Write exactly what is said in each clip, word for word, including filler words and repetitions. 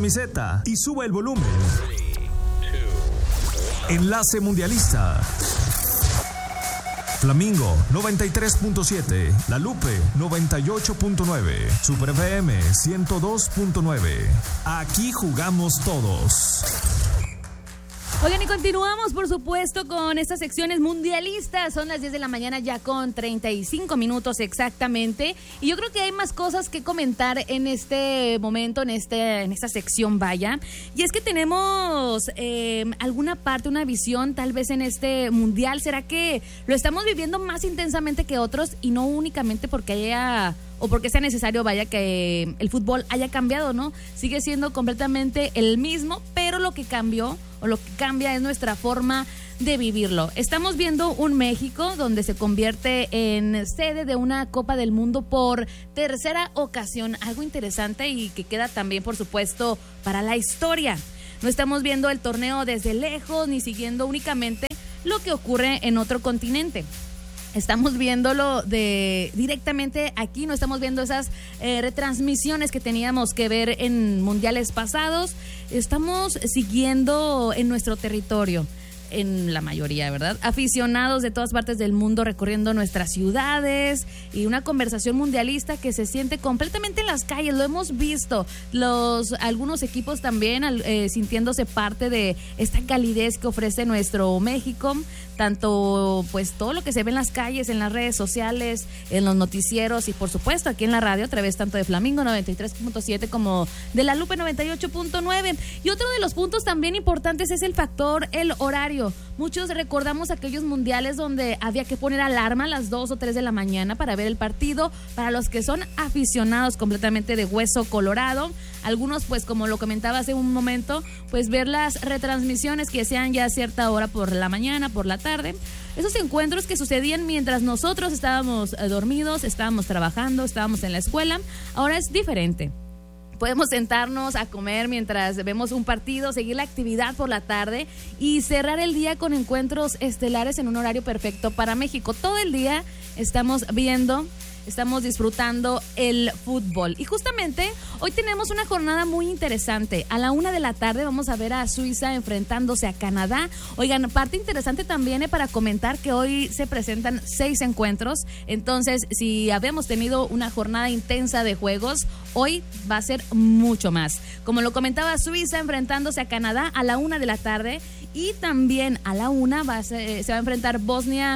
camiseta y sube el volumen. Enlace Mundialista. Flamingo noventa y tres punto siete, La Lupe noventa y ocho punto nueve, Super F M ciento dos punto nueve. Aquí jugamos todos. Oigan, y continuamos, por supuesto, con estas secciones mundialistas. Son las diez de la mañana ya con treinta y cinco minutos exactamente. Y yo creo que hay más cosas que comentar en este momento, en este en esta sección, vaya. Y es que tenemos eh, alguna parte, una visión tal vez en este mundial. ¿Será que lo estamos viviendo más intensamente que otros? Y no únicamente porque haya... o porque sea necesario, vaya, que el fútbol haya cambiado, ¿no? Sigue siendo completamente el mismo, pero lo que cambió o lo que cambia es nuestra forma de vivirlo. Estamos viendo un México donde se convierte en sede de una Copa del Mundo por tercera ocasión, algo interesante y que queda también, por supuesto, para la historia. No estamos viendo el torneo desde lejos ni siguiendo únicamente lo que ocurre en otro continente. Estamos viéndolo de directamente aquí, no estamos viendo esas eh, retransmisiones que teníamos que ver en mundiales pasados. Estamos siguiendo en nuestro territorio, en la mayoría, ¿verdad? Aficionados de todas partes del mundo recorriendo nuestras ciudades y una conversación mundialista que se siente completamente en las calles. Lo hemos visto, los algunos equipos también eh, sintiéndose parte de esta calidez que ofrece nuestro México, tanto pues todo lo que se ve en las calles, en las redes sociales, en los noticieros y por supuesto aquí en la radio a través tanto de Flamingo noventa y tres punto siete como de La Lupe noventa y ocho punto nueve. Y otro de los puntos también importantes es el factor, el horario. Muchos recordamos aquellos mundiales donde había que poner alarma a las dos o tres de la mañana para ver el partido, para los que son aficionados completamente de hueso colorado. Algunos, pues como lo comentaba hace un momento, pues ver las retransmisiones que sean ya a cierta hora por la mañana, por la tarde. Esos encuentros que sucedían mientras nosotros estábamos eh, dormidos, estábamos trabajando, estábamos en la escuela, ahora es diferente. Podemos sentarnos a comer mientras vemos un partido, seguir la actividad por la tarde y cerrar el día con encuentros estelares en un horario perfecto para México. Todo el día estamos viendo, estamos disfrutando el fútbol. Y justamente hoy tenemos una jornada muy interesante. A la una de la tarde vamos a ver a Suiza enfrentándose a Canadá. Oigan, parte interesante también eh, para comentar que hoy se presentan seis encuentros. Entonces, si habíamos tenido una jornada intensa de juegos, hoy va a ser mucho más. Como lo comentaba, Suiza enfrentándose a Canadá a la una de la tarde. Y también a la una va a ser, se va a enfrentar Bosnia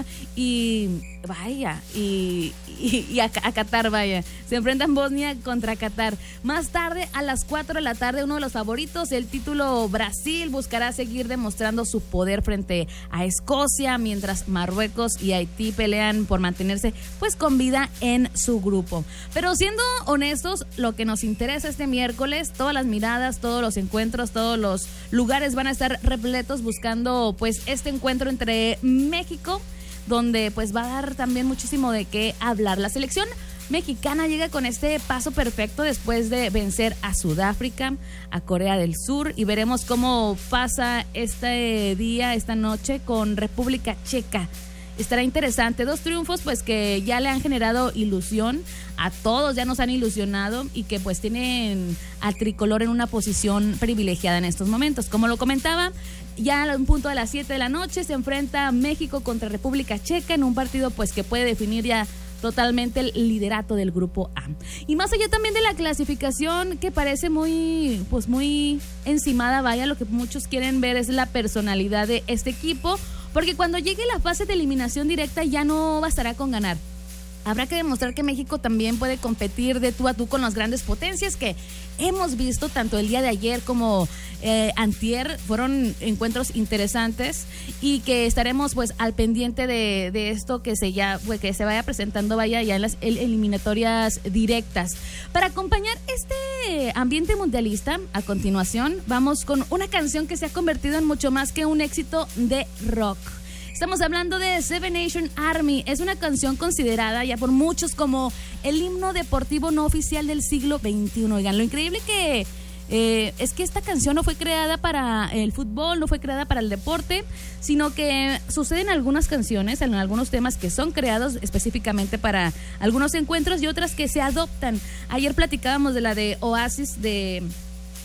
y vaya, y, y, y a, a Qatar, vaya. Se enfrentan Bosnia contra Qatar. Más tarde, a las cuatro de la tarde, uno de los favoritos, el título Brasil, buscará seguir demostrando su poder frente a Escocia, mientras Marruecos y Haití pelean por mantenerse pues con vida en su grupo. Pero siendo honestos, lo que nos interesa este miércoles, todas las miradas, todos los encuentros, todos los lugares van a estar repletos buscando pues este encuentro entre México, donde pues va a dar también muchísimo de qué hablar. La selección mexicana llega con este paso perfecto después de vencer a Sudáfrica, a Corea del Sur, y veremos cómo pasa este día, esta noche con República Checa. Estará interesante, dos triunfos pues que ya le han generado ilusión a todos, ya nos han ilusionado y que pues tienen al tricolor en una posición privilegiada en estos momentos. Como lo comentaba, ya a un punto de las siete de la noche se enfrenta México contra República Checa en un partido pues que puede definir ya totalmente el liderato del grupo A. Y más allá también de la clasificación, que parece muy pues muy encimada, vaya, lo que muchos quieren ver es la personalidad de este equipo, porque cuando llegue la fase de eliminación directa ya no bastará con ganar. Habrá que demostrar que México también puede competir de tú a tú con las grandes potencias que hemos visto tanto el día de ayer como eh, antier. Fueron encuentros interesantes y que estaremos pues al pendiente de, de esto que se ya pues, que se vaya presentando vaya ya en las eliminatorias directas. Para acompañar este ambiente mundialista, a continuación vamos con una canción que se ha convertido en mucho más que un éxito de rock. Estamos hablando de Seven Nation Army. Es una canción considerada ya por muchos como el himno deportivo no oficial del siglo veintiuno. Oigan, lo increíble que eh, es que esta canción no fue creada para el fútbol, no fue creada para el deporte, sino que suceden algunas canciones, en algunos temas que son creados específicamente para algunos encuentros y otras que se adoptan. Ayer platicábamos de la de Oasis de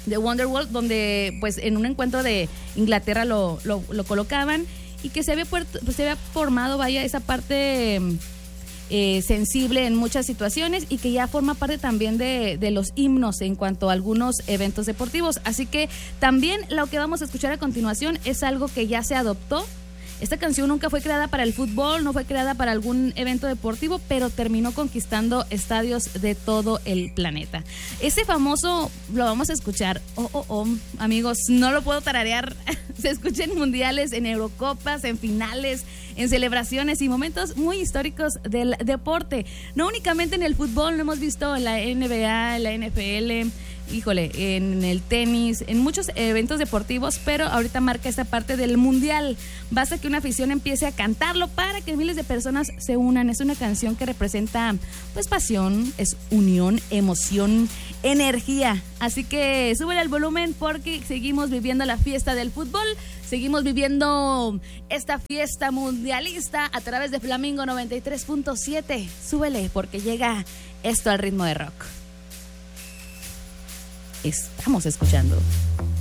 de Wonderwall, donde pues en un encuentro de Inglaterra lo, lo, lo colocaban y que se había, puerto, pues, se había formado, vaya, esa parte eh, sensible en muchas situaciones y que ya forma parte también de, de los himnos en cuanto a algunos eventos deportivos. Así que también lo que vamos a escuchar a continuación es algo que ya se adoptó. Esta canción nunca fue creada para el fútbol, no fue creada para algún evento deportivo, pero terminó conquistando estadios de todo el planeta. Ese famoso lo vamos a escuchar. Oh, oh, oh, amigos, no lo puedo tararear. Se escucha en mundiales, en Eurocopas, en finales, en celebraciones y momentos muy históricos del deporte. No únicamente en el fútbol, lo hemos visto en la N B A, en la N F L, híjole, en el tenis, en muchos eventos deportivos, pero ahorita marca esta parte del mundial. Basta que una afición empiece a cantarlo para que miles de personas se unan. Es una canción que representa pues pasión, es unión, emoción, energía. Así que súbele al volumen porque seguimos viviendo la fiesta del fútbol, seguimos viviendo esta fiesta mundialista a través de Flamingo noventa y tres punto siete. Súbele porque llega esto al ritmo de rock. Estamos escuchando